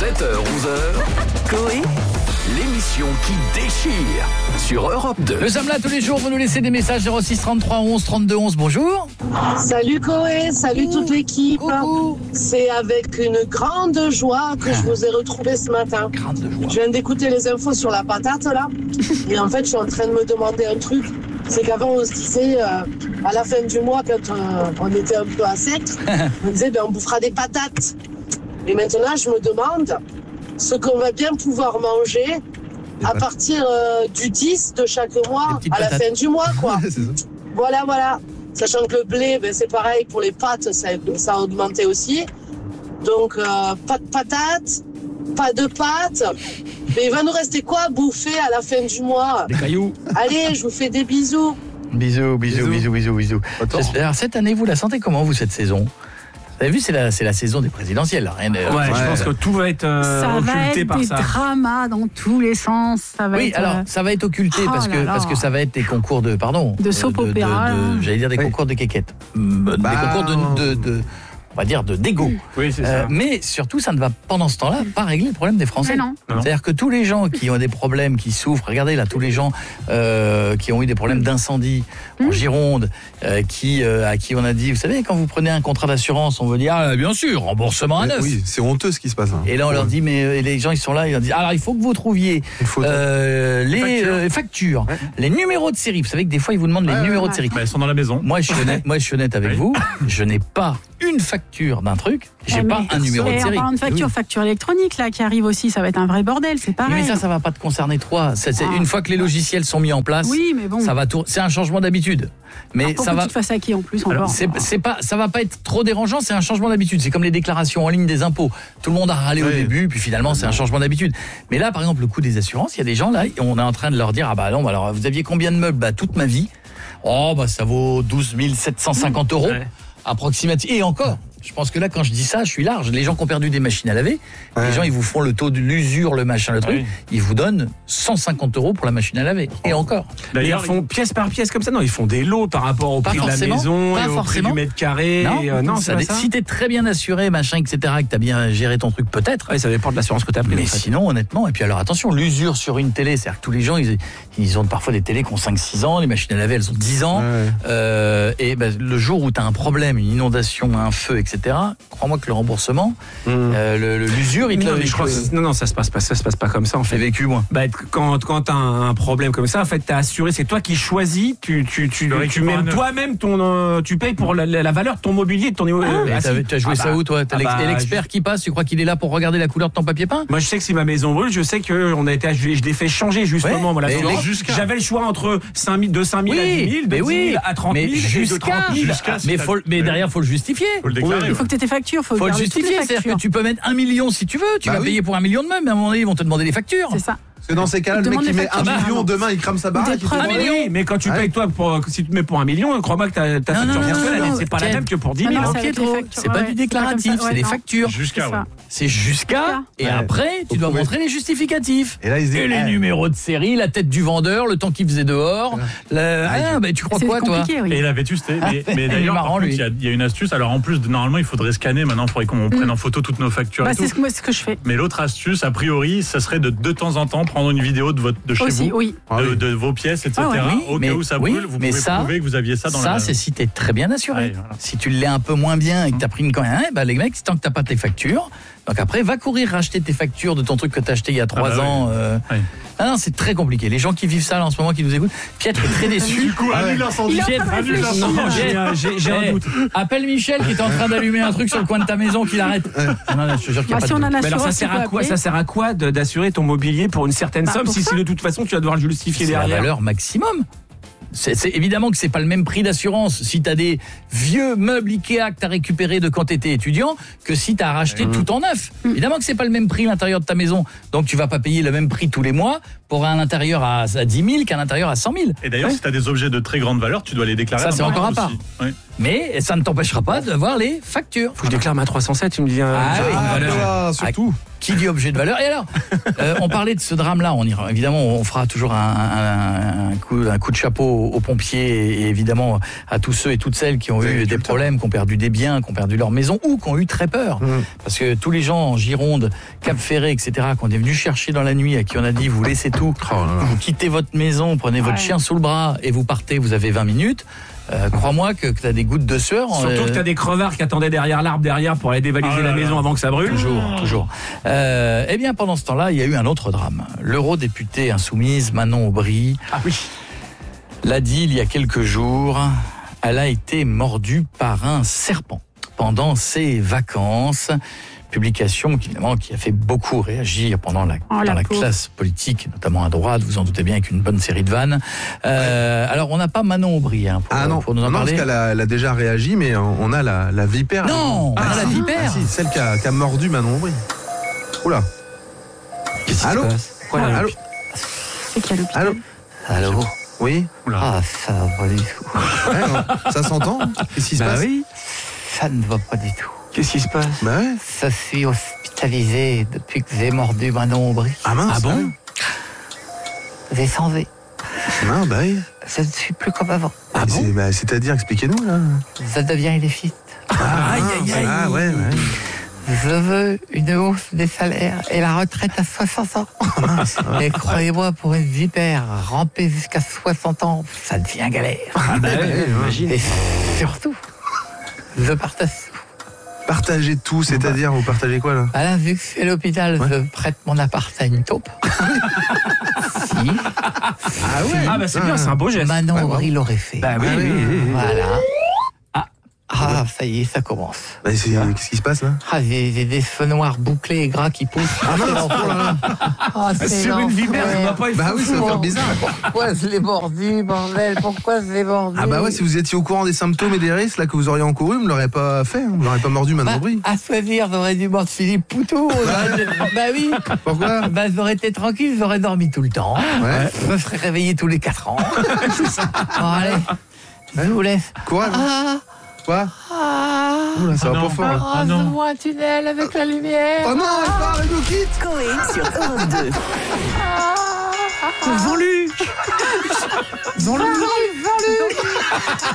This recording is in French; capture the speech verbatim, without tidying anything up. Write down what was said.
sept heures onze heures, Coé, l'émission qui déchire sur Europe deux. Nous sommes là tous les jours, vous nous laissez des messages zéro six trente-trois onze trente-deux onze, bonjour. Salut Coé, salut toute l'équipe. Coucou. C'est avec une grande joie que je vous ai retrouvé ce matin. Grande joie. Je viens d'écouter les infos sur la patate là. Et en fait, je suis en train de me demander un truc. C'est qu'avant, on se disait, euh, à la fin du mois, quand euh, on était un peu à sec, on disait, ben, on bouffera des patates. Et maintenant, je me demande ce qu'on va bien pouvoir manger à partir euh, du dix de chaque mois, à la fin du mois, quoi. Voilà, voilà. Sachant que le blé, ben, c'est pareil pour les pâtes, ça, ça a augmenté aussi. Donc, euh, pas de patates, pas de pâtes. Mais il va nous rester quoi à bouffer à la fin du mois? Des cailloux. Allez, je vous fais des bisous. Bisous, bisous, bisous, bisous, bisous. Alors, cette année, vous la sentez comment, vous, cette saison? Vous avez vu, c'est la, c'est la saison des présidentielles. Là. Rien de... Ouais, ouais, je pense que tout va être euh, ça occulté va être par des ça. dramas dans tous les sens. Ça va Oui, être, alors, euh, ça va être occulté oh parce, que, là là. parce que ça va être des concours de... Pardon. De soap de, opéra, de- de- là. J'allais dire des Oui. concours de quéquettes. Bah, Bah, des concours de... de, de on va dire de d'égo. Oui, c'est Euh, ça. mais surtout, ça ne va pendant ce temps-là pas régler le problème des Français. Mais non. Non. C'est-à-dire que tous les gens qui ont des problèmes, qui souffrent, regardez là, tous les gens euh, qui ont eu des problèmes d'incendie en Gironde, euh, qui, euh, à qui on a dit, vous savez, quand vous prenez un contrat d'assurance, on veut dire, ah, bien sûr, remboursement à neuf. Oui, c'est honteux ce qui se passe. Hein. Et là, on leur dit, mais euh, les gens, ils sont là, ils leur disent, alors il faut que vous trouviez Une photo. euh, les Factures. euh, factures, les numéros de série. Vous savez que des fois, ils vous demandent les Ouais, numéros ouais. de série. Bah, elles sont dans la maison. Moi, je suis honnête, moi, je suis honnête avec Oui. vous, je n'ai pas une facture d'un truc, j'ai Ouais, pas mais- un numéro de et série. en parlant de facture, Oui. facture électronique là qui arrive aussi, ça va être un vrai bordel, c'est pareil. Mais ça, ça va pas te concerner toi. Ça, c'est- Ah. Une fois que les logiciels sont mis en place, Oui, mais bon. ça va tour- c'est un changement d'habitude. Mais Alors, pour ça que va. tu te fasses hacker en plus Alors, encore. c'est, c'est pas, ça va pas être trop dérangeant, c'est un changement d'habitude. C'est comme les déclarations en ligne des impôts. Tout le monde a râlé au Oui. début, puis finalement, c'est un changement d'habitude. Mais là, par exemple, le coût des assurances, il y a des gens là, on est en train de leur dire, ah bah non, bah alors, vous aviez combien de meubles? Bah, toute ma vie. Oh, bah, ça vaut douze mille sept cent cinquante euros. Ouais. Approximatif. Et encore. Je pense que là, quand je dis ça, je suis large. Les gens qui ont perdu des machines à laver, Ouais. les gens, ils vous font le taux de l'usure, le machin, le truc. Oui. Ils vous donnent cent cinquante euros pour la machine à laver. Et encore. D'ailleurs, D'ailleurs, ils font pièce par pièce comme ça. Non, ils font des lots par rapport au Pas prix de la forcément, maison pas et au forcément. prix du mètre carré. Non, et, euh, non, ça c'est pas dé- ça. si t'es très bien assuré, machin, et cetera, que t'as bien géré ton truc, peut-être. Ouais, ça dépend de l'assurance que t'as pris. Mais en fait. sinon, honnêtement, et puis alors attention, l'usure sur une télé, c'est-à-dire que tous les gens, ils, ils ont parfois des télés qui ont cinq six ans, les machines à laver, elles ont dix ans. Ouais. Euh, et ben, le jour où tu as un problème, une inondation, un feu, et cetera, crois-moi que le remboursement, Mmh. euh, le- le- l'usure, il te Non, le- mais il je te crois le- que c'est- non, non, ça se passe pas, ça se passe pas comme ça en J'ai fait. vécu, moi. Bah, quand quand t'as un problème comme ça, en fait, t'as assuré, c'est toi qui choisis, tu tu tu, tu mets toi-même ton, euh, tu payes pour la, la- la valeur de ton mobilier, de ton. euh, Mais assis. t'as, tu as joué Ah ça bah, où, toi T'as ah l'ex- bah, et l'expert qui passe, tu crois qu'il est là pour regarder la couleur de ton papier peint? Moi, je sais que si ma maison brûle, je sais que on a été, je, je l'ai fait changer justement. Ouais, moi, mais l'assurance. jusqu'à- J'avais le choix entre cinq mille, de cinq mille à dix mille, de mais dix oui, mille à trente mais mille, et de jusqu'à, trente mille. Jusqu'à, mais, c'est faut, mais derrière, faut le justifier. Faut le déclarer. Il faut que tu aies tes factures, faut, Faut le garder toutes les justifier, c'est-à-dire factures. que tu peux mettre un million si tu veux, tu Bah vas oui. payer pour un million de meubles, mais à un moment donné, ils vont te demander les factures. C'est ça. Parce que dans ces cas-là, Il le mec demande qui les met un factures. million, demain il crame sa baraque. il preuves. te Un demande- million. Oui, mais quand tu Ouais. payes toi, pour, si tu te mets pour un million, crois-moi que ta, ta Non, facture non, mensuelle, non, elle, non, c'est pas la Ken. même que pour dix Ah mille. non, Non, c'est avec Pietro, les factures, c'est pas ouais. du C'est pas déclaratif, comme ça, c'est des ouais, non. factures. Jusqu'à, C'est ouais. ça. C'est jusqu'à, et Ouais. après, tu Faut dois prouver. montrer les justificatifs. Et là, il se dit, Et les eh, numéros de série, la tête du vendeur, le temps qu'il faisait dehors. Le... Ah, bah, tu crois C'est quoi, toi compliqué, oui. Et la vétusté. Mais, mais Il est d'ailleurs, marrant, par contre, lui. il y, a- il y a une astuce. Alors en plus, de, normalement, il faudrait scanner. Maintenant, il faudrait qu'on prenne en photo toutes nos factures Bah, et c'est tout. ce que, moi, ce que je fais. Mais l'autre astuce, a priori, ça serait de de temps en temps prendre une vidéo de votre de chez Aussi, vous, oui. Ah de, oui. de vos pièces, et cetera. Ah ouais, oui, Au mais- cas où ça oui, brûle, vous mais pouvez ça- prouver que vous aviez ça dans Ça, la. c'est si t'es très bien assuré. Ouais, voilà. Si tu l'es un peu moins bien et que t'as pris une quand même, bah, les mecs, tant que t'as pas tes factures, donc après, va courir racheter tes factures de ton truc que t'as acheté il y a trois bah ans. euh. Ouais. Ah non, c'est très compliqué. Les gens qui vivent ça là, en ce moment, qui nous écoutent, Pietre est très déçu. Du coup, Ah ouais. annule l'incendie. Il est en Pietro, train de annule réfléchir. l'incendie. Non, j'ai un- j'ai j'ai un Eh, doute. appelle Michel qui est en train d'allumer un truc sur le coin de ta maison, qu'il arrête. Ah non, non, je te jure qu'il y a Bah, pas si de on a doute. un Mais alors ça assureur, sert tu à peux quoi appeler. Ça sert à quoi de- d'assurer ton mobilier pour une certaine Bah, somme pour si ça. c'est de toute façon tu vas devoir le justifier C'est la derrière. valeur maximum. C'est, c'est évidemment que c'est pas le même prix d'assurance si tu as des vieux meubles Ikea que tu as récupérés de quand tu étais étudiant que si tu as racheté tout en neuf. Évidemment que c'est pas le même prix l'intérieur de ta maison. Donc tu vas pas payer le même prix tous les mois pour un intérieur à, à dix mille qu'un intérieur à cent mille. Et d'ailleurs, si tu as des objets de très grande valeur, tu dois les déclarer. Ça, à c'est l'impôt encore à part. aussi. Ouais. mais ça ne t'empêchera pas de voir les factures. Faut que je déclare ma trois cent sept, tu me dis. Ah oui, Ah, voilà, surtout. Qui dit objet de valeur. Et alors, euh, on parlait de ce drame-là. On ira, évidemment, on fera toujours un, un, un, coup, un coup de chapeau aux pompiers et évidemment à tous ceux et toutes celles qui ont eu des problèmes, qui ont perdu des biens, qui ont perdu leur maison ou qui ont eu très peur. Mmh. Parce que tous les gens en Gironde, Cap-Ferré, et cetera, qu'on est venu chercher dans la nuit, à qui on a dit vous laissez tout, oh là là. Vous quittez votre maison, prenez ouais. votre chien sous le bras et vous partez, vous avez vingt minutes. Euh, crois-moi que, que tu as des gouttes de sueur. Surtout euh... que tu as des crevards qui attendaient derrière l'arbre derrière pour aller dévaliser oh la maison là. Avant que ça brûle. Toujours, toujours. Euh, eh bien, pendant ce temps-là, il y a eu un autre drame. L'eurodéputée insoumise Manon Aubry ah oui. l'a dit il y a quelques jours. Elle a été mordue par un serpent pendant ses vacances. Publication qui, évidemment, qui a fait beaucoup réagir pendant la, oh, dans la, la classe politique, notamment à droite, vous en doutez bien, avec une bonne série de vannes. Euh, ouais. Alors, on n'a pas Manon Aubry hein, pour, ah non, pour nous en non, parler. Parce qu'elle a, elle a déjà réagi, mais on a la, la vipère. Non, ah, on a si, la vipère. Ah, si, celle qui a, qui a mordu Manon Aubry. Oula. Qu'est-ce qui Allô se passe Quoi, là, Allô C'est qui à l'hôpital Allô Allô Oui. Oula. Ah, ça va pas du tout. Ouais, non, ça s'entend. Qu'est-ce qui se bah passe oui. Ça ne va pas du tout. Qu'est-ce qui se passe Bah ouais. Je suis hospitalisé depuis que j'ai mordu Manon Aubry. Ah mince. Ah bon J'ai changé. Non, bah oui. Je ne suis plus comme avant. Ah bon c'est, bah, c'est-à-dire, expliquez-nous là. Ça devient illicite. Ah, aïe, aïe, aïe. Ah ouais, ouais. Je veux une hausse des salaires et la retraite à soixante ans. Et croyez-moi, pour une vipère rampée jusqu'à soixante ans, ça devient galère. Ah bah ouais, imagine. Et surtout, je partage. Partager tout, c'est-à-dire, vous partagez quoi là? Alain, vu que c'est l'hôpital, ouais. Je prête mon appart à une taupe. Si. Ah ouais. Ah bah c'est ah, bien, c'est un beau geste. Manon ouais, Aubry l'aurait fait. Bah oui, oui, oui, oui. Voilà. Ah, ça y est, ça commence. Bah, c'est, qu'est-ce qui se passe là? Ah, j'ai, j'ai des feux noirs bouclés et gras qui poussent. Ah non, ah, c'est sur une vipère, ça va pas être bah oui, ça va faire bizarre. Pourquoi je l'ai mordu, bordel? Pourquoi je l'ai mordu? Ah bah ouais, si vous étiez au courant des symptômes et des risques là que vous auriez encouru, vous ne l'aurez pas fait, vous l'aurez pas mordu Manon Aubry. Bah, à choisir, j'aurais dû mordre Philippe Poutou. Bah oui. Pourquoi? Bah j'aurais été tranquille, j'aurais dormi tout le temps. Ouais. Je me serais réveillé tous les quatre ans. Bon allez, je vous laisse. Quoi? Ah. Quoi? Ah. Oula, ça ah va non. pas fort. Hein. Ah non. Moi un tunnel avec la lumière. Oh non, elle part, elle nous quitte. Coé sur Europe deux. Jean-Luc Jean-Luc Jean-Luc